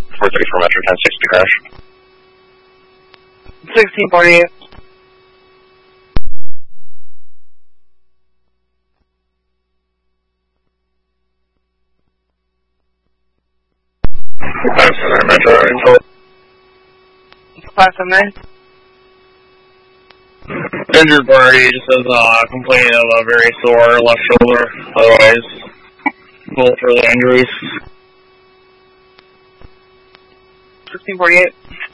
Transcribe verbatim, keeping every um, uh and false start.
four thirty-four Metro ten sixty crash. sixteen forty-eight. five seven nine Metro info. five seven nine. Injured party just says uh, complaining of a very sore left shoulder. Otherwise, no further injuries. sixteen forty-eight.